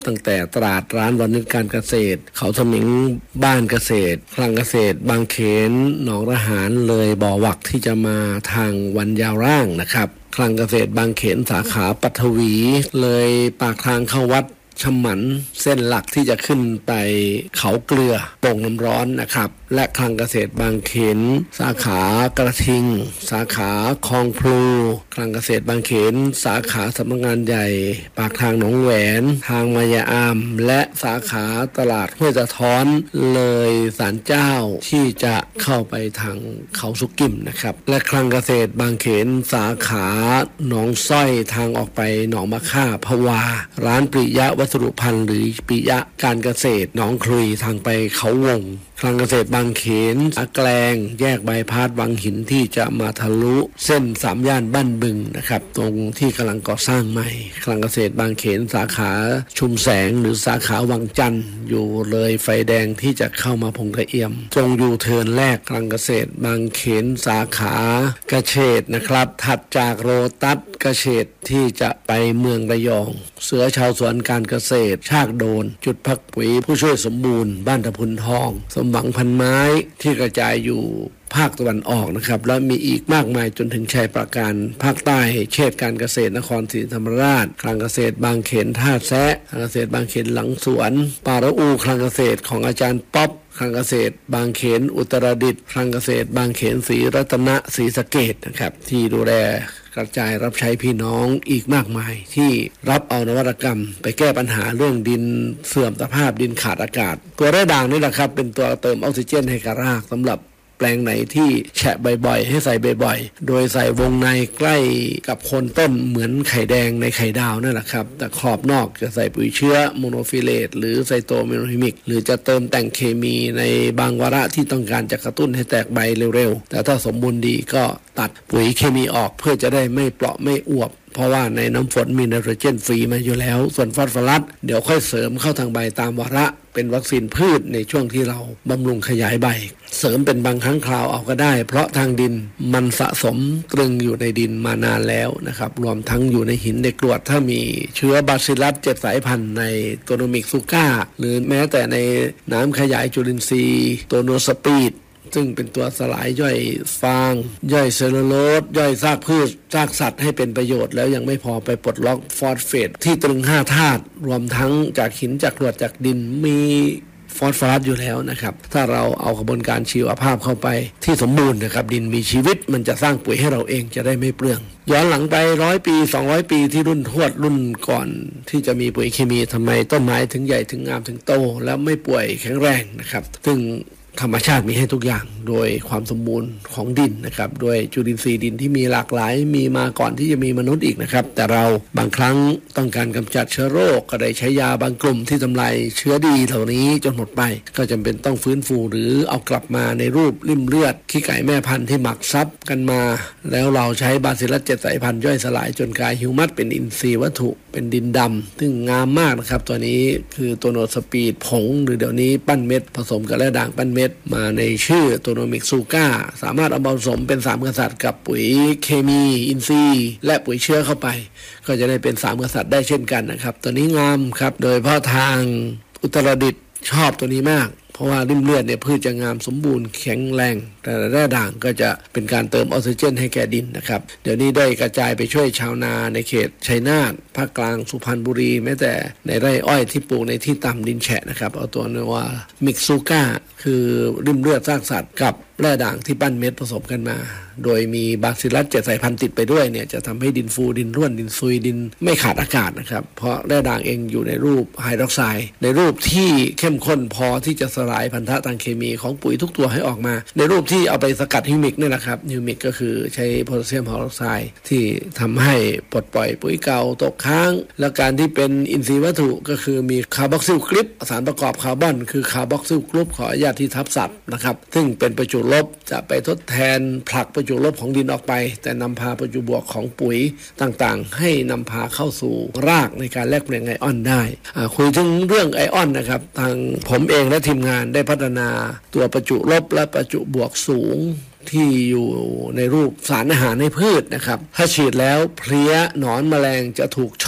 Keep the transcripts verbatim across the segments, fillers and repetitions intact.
ตั้งแต่ตลาดร้านวานิชการเกษตรเขาสมิงบ้านเกษตรคลังเกษตรบางเขนหนองระหารเลยบ่อหวักที่จะมาทางวันยาวร่างนะครับคลังเกษตรบางเขนสาขาปัทวีเลยปากทางเข้าวัดฉมันเส้นหลักที่จะขึ้นไปเขาเกลือโป่งน้ำร้อนนะครับและคลังเกษตรบางเขนสาขากระทิงสาขาคลองพลูคลังเกษตรบางเขนสาขาสำนักงานใหญ่ปากทางหนองแหวนทางมายาอามและสาขาตลาดห้วยตะท้อนเลยศาลเจ้าที่จะเข้าไปทางเขาสุกิมนะครับและคลังเกษตรบางเขนสาขาหนองสร้อยทางออกไปหนองมะค่าพะวาร้านปิยะวัสดุพันธุ์หรือปิยะการเกษตรหนองคลุยทางไปเขาวงคลังเกษตรบางเขนสาแกลงแยกบายพาสวังหินที่จะมาทะลุเส้นสามย่านบ้านบึงนะครับตรงที่กำลังก่อสร้างใหม่คลังเกษตรบางเขนสาขาชุมแสงหรือสาขาวังจันทร์อยู่เลยไฟแดงที่จะเข้ามาพงกระเอี่ยมตรงยูเทิร์นแรกคลังเกษตรบางเขนสาขากระเฉดนะครับถัดจากโรตัสกระเฉดที่จะไปเมืองระยองเสือชาวสวนการเกษตรชากโดนจุดพักปุ๋ยผู้ช่วยสมบูรณ์บ้านตะพุนทองสมหวังพันไม้ที่กระจายอยู่ภาคตะวันออกนะครับแล้วมีอีกมากมายจนถึงชัยปราการภาคใต้เชษการเกษตรนครศรีธรรมราชคลังเกษตรบางเขนท่าแซะคลังเกษตรบางเขนหลังสวนปาระอูคลังเกษตรของอาจารย์ป๊อปคลังเกษตรบางเขนอุตรดิตถ์คลังเกษตรบางเขนศรีรัตนศรีสะเกษนะครับที่ดูแลกระจายรับใช้พี่น้องอีกมากมายที่รับเอานวัตกรรมไปแก้ปัญหาเรื่องดินเสื่อมสภาพดินขาดอากาศตัวแร่ด่างนี่แหละครับเป็นตัวเติมออกซิเจนให้กับรากสำหรับแปลงไหนที่แฉะบ่อยๆให้ใส่บ่อยๆโดยใส่วงในใกล้กับโคนต้นเหมือนไข่แดงในไข่ดาวนั่นแหละครับแต่ขอบนอกจะใส่ปุ๋ยเชื้อโมโนฟิเลตหรือไซโตเมโนฮิมิกหรือจะเติมแต่งเคมีในบางวาระที่ต้องการจะกระตุ้นให้แตกใบเร็วๆแต่ถ้าสมบูรณ์ดีก็ตัดปุ๋ยเคมีออกเพื่อจะได้ไม่เปราะไม่อวบเพราะว่าในน้ำฝนมีไนโตรเจนฟรีมาอยู่แล้วส่วนฟอสฟอรัสเดี๋ยวค่อยเสริมเข้าทางใบตามวาระเป็นวัคซีนพืชในช่วงที่เราบำรุงขยายใบเสริมเป็นบางครั้งคราวเอาก็ได้เพราะทางดินมันสะสมตรึงอยู่ในดินมานานแล้วนะครับรวมทั้งอยู่ในหินในกรวดถ้ามีเชื้อบาซิลลัสเจ็ดสายพันธุ์ในโตโนมิกซูก้าหรือแม้แต่ในน้ำขยายจุลินทรีย์โตโนสปีดซึ่งเป็นตัวสลายย่อยฟางย่อยเซลลูโลสย่อยซากพืชซากสัตว์ให้เป็นประโยชน์แล้วยังไม่พอไปปลดล็อกฟอสเฟตที่ตรึงห้าธาตุรวมทั้งจากหินจากกรวดจากดินมีฟอสฟอรัสอยู่แล้วนะครับถ้าเราเอากระบวนการชีวภาพเข้าไปที่สมบูรณ์นะครับดินมีชีวิตมันจะสร้างปุ๋ยให้เราเองจะได้ไม่เปลืองย้อนหลังไปร้อยปีสองร้อยปีที่รุ่นทวดรุ่นก่อนที่จะมีปุ๋ยเคมีทำไมต้นไม้ถึงใหญ่ถึงงามถึงโตแล้วไม่ป่วยแข็งแรงนะครับซึ่งธรรมชาติมีให้ทุกอย่างโดยความสมบูรณ์ของดินนะครับโดยจุลินทรีย์ดินที่มีหลากหลายมีมาก่อนที่จะมีมนุษย์อีกนะครับแต่เราบางครั้งต้องการกำจัดเชื้อโรคก็ได้ใช้ยาบางกลุ่มที่ทำลายเชื้อดีเหล่านี้จนหมดไปก็จำเป็นต้องฟื้นฟูหรือเอากลับมาในรูปริ่มเลือดขี้ไก่แม่พันธุ์ที่หมักซับกันมาแล้วเราใช้บาซิลลัสเจ็ดสายพันธุ์ย่อยสลายจนกลายฮิวมัสเป็นอินทรีย์วัตถุเป็นดินดำซึ่งงามมากนะครับตัวนี้คือตัวโนสปีดผงหรือเดี๋ยวนี้ปั้นเม็ดผสมกับแร่ด่างปั้นเม็ดมาในชื่อโตโนมิกซูก้าสามารถเอาผสมเป็นสามกษัตริย์กับปุ๋ยเคมีอินทรีย์และปุ๋ยเชื้อเข้าไปก็จะได้เป็นสามกษัตริย์ได้เช่นกันนะครับตัวนี้งามครับโดยเฉพาะทางอุตรดิตถ์ชอบตัวนี้มากเพราะว่าริ่มเลือดเนี่ยพืชจะงามสมบูรณ์แข็งแรงแต่แร่ด่างก็จะเป็นการเติมออกซิเจนให้แก่ดินนะครับเดี๋ยวนี้ได้กระจายไปช่วยชาวนาในเขตชัยนาทภาคกลางสุพรรณบุรีแม้แต่ในไร่อ้อยที่ปลูกในที่ต่ำดินแฉะนะครับเอาตัวนี้ว่ามิกซูก้าคือริ่มเลือดซากสัตว์กับแร่ด่างที่ปั้นเม็ดผสมกันมาโดยมีบาซิลลัสเจ็ดสายพันธุ์ติดไปด้วยเนี่ยจะทำให้ดินฟูดินร่วนดินซุยดินไม่ขาดอากาศนะครับเพราะแร่ด่างเองอยู่ในรูปไฮดรอกไซด์ในรูปที่เข้มข้นพอที่จะสลายพันธะทางเคมีของปุ๋ยทุกตัวให้ออกมาในรูปที่เอาไปสกัดฮิวมิกนี่แหละครับฮิวมิกก็คือใช้โพแทสเซียมไฮดรอกไซด์ที่ทำให้ปลดปล่อยปุ๋ยเก่าตกค้างและการที่เป็นอินทรีย์วัตถุก็คือมีคาร์บอกซิลกรุ๊ปสารประกอบคาร์บอนคือคาร์บอกซิลกรุ๊ปขออนุญาตที่ทับศัพท์นะครับซึ่งเป็นประจุลบจะไปทดแทนผลักประจุลบของดินออกไปแต่นำพาประจุบวกของปุ๋ยต่างๆให้นำพาเข้าสู่รากในการแลกเปลี่ยนไอออนได้คุยถึงเรื่องไอออนนะครับทางผมเองและทีมงานได้พัฒนาตัวประจุลบและประจุบวกสูงที่อยู่ในรูปสารอาหารให้พืชนะครับถ้าฉีดแล้วเพลี้ยหนอนแมลงจะถูกช็อต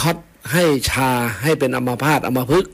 ให้ชาให้เป็นอัมพาตอัมพฤกษ์